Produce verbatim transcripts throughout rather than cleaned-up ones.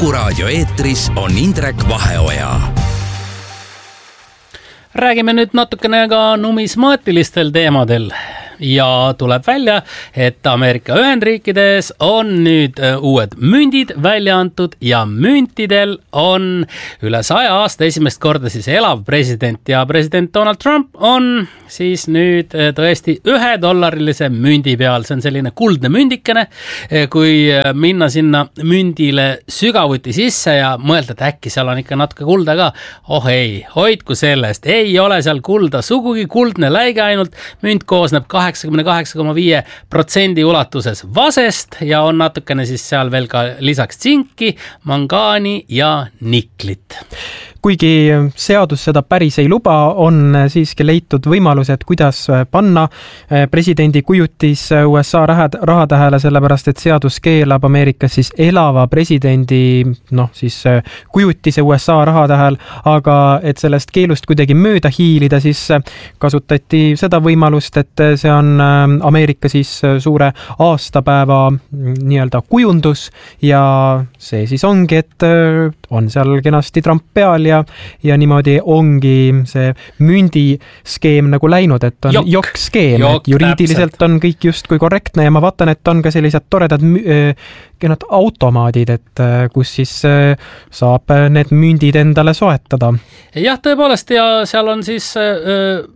Kuku raadio eetris on Indrek Vaheoja. Räägime nüüd natukene ka numismaatilistel teemadel. Ja tuleb välja, et Ameerika Ühendriikides on nüüd uued mündid välja antud ja müntidel on üle saja aasta esimest korda siis elav president ja president Donald Trump on siis nüüd tõesti ühe dollarilise mündi peal. See on selline kuldne mündikene. Kui minna sinna mündile sügavuti sisse ja mõelda, et äkki seal on ikka natuke kulda ka. Oh ei, hoidku sellest. Ei ole seal kulda, sugugi kuldne läige ainult. Münt koosneb kaheksakümmend kaheksa koma viis protsendi ulatuses vasest ja on natukene siis seal veel ka lisaks tsinki, mangaani ja niklit. Kuigi seadus seda päris ei luba, on siiski leitud võimalused, kuidas panna presidendi kujutis U S A rahatähele, sellepärast et seadus keelab Ameerikas siis elava presidendi noh, siis kujutise U S A rahatähel, aga et sellest keelust kuidagi mööda hiilida, siis kasutati seda võimalust, et see on Ameerika siis suure aastapäeva nii-öelda kujundus ja see siis ongi, et on seal kenasti Trump peal ja ja niimoodi ongi see mündiskeem nagu läinud, et on jokk-skeem, et juriidiliselt täpselt on kõik justkui korrektne ja ma vaatan, et on ka sellised toredad kenad automaadid, et kus siis saab need mündid endale soetada. Jah, tõepoolest ja seal on siis öö,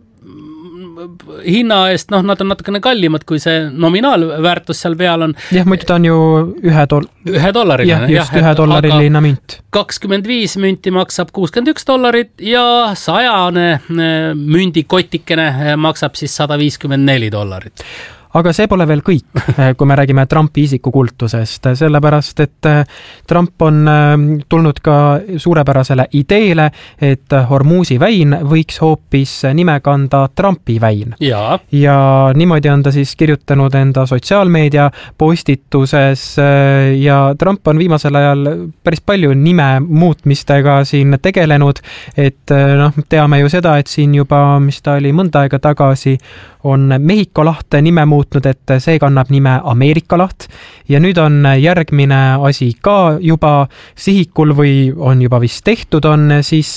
hinna eest, noh, nad on natukene kallimad, kui see nominaalväärtus seal peal on. Jah, muidu ta on ju ühe, dol- ühe dollariline. Jah, just jah, ühe dollariline münt. kakskümmend viis münti maksab kuuskümmend üks dollarit ja sajane mündi kotikene maksab siis sada viiskümmend neli dollarit. Aga see pole veel kõik, kui me räägime Trumpi isikukultusest, sellepärast, et Trump on tulnud ka suurepärasele ideele, et Hormuzi väin võiks hoopis nime kanda Trumpi väin. Ja. ja niimoodi on ta siis kirjutanud enda sotsiaalmeedia postituses ja Trump on viimasel ajal päris palju nime muutmistega siin tegelenud, et noh, teame ju seda, et siin juba, mis ta oli mõnda aega tagasi, on Mehhiko lahte nime muutnud, et see kannab nime Ameerika laht ja nüüd on järgmine asi ka juba sihikul või on juba vist tehtud, on siis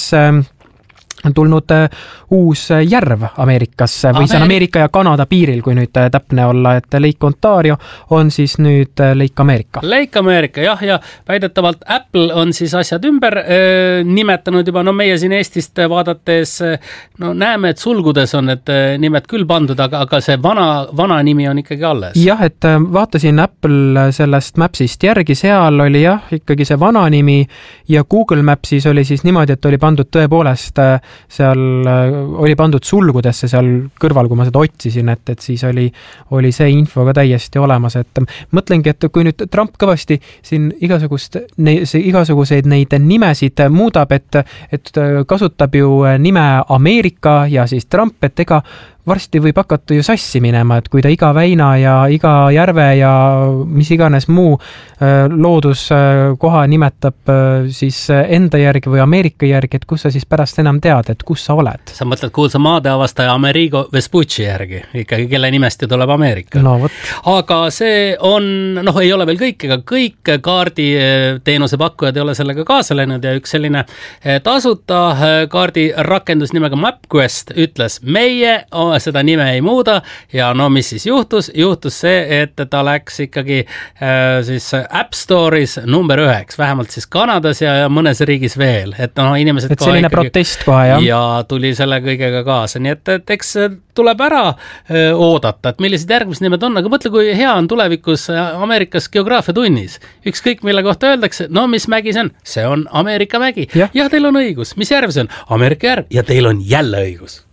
tulnud uus järv Ameerikasse või see on Ameerika ja Kanada piiril, kui nüüd täpne olla, et Lake Ontario on siis nüüd Lake Ameerika. Lake Ameerika, jah, ja väidetavalt Apple on siis asjad ümber äh, nimetanud juba, no meie siin Eestist vaadates, no näeme, et sulgudes on need nimed küll pandud, aga, aga see vana, vana nimi on ikkagi alles. Jah, et vaatasin Apple sellest Mapsist järgi, seal oli jah, ikkagi see vana nimi ja Google Mapsis oli siis niimoodi, et oli pandud tõepoolest seal oli pandud sulgudesse seal kõrval, kui ma seda otsisin, et, et siis oli, oli see info ka täiesti olemas, et mõtlengi, et kui nüüd Trump kõvasti siin igasugust, ne, igasuguseid neid nimesid muudab, et, et kasutab ju nime Ameerika ja siis Trump, et ega varsti võib hakata ju sassi minema, et kui ta iga väina ja iga järve ja mis iganes muu looduskoha nimetab siis enda järgi või Ameerika järgi, et kus sa siis pärast enam tead, et kus sa oled. Sa mõtled kuulsa maadeavastaja Amerigo Vespucci järgi, ikkagi kelle nimest ju tuleb Ameerika. No, võt. Aga see on, noh, ei ole veel kõik, ega kõik kaardi teenuse pakkujad ei ole sellega kaasa läinud ja üks selline tasuta kaardi rakendus nimega MapQuest ütles, meie seda nime ei muuda ja no mis siis juhtus? Juhtus see, et ta läks ikkagi äh, siis App Store'is number üheks, vähemalt siis Kanadas ja, ja mõnes riigis veel. Et noh, inimesed et selline ikkagi, protest kohe, jah? Ja tuli selle kõigega kaasa. Nii et, et eks tuleb ära öö, oodata, et millised järgmised nimed on, aga mõtle, kui hea on tulevikus Ameerikas geograafia tunnis. Ükskõik, mille kohta öeldakse, no mis mägi see on? See on Ameerika mägi. Ja, ja teil on õigus. Mis järv see on? Ameerika järv. Ja teil on jälle õigus.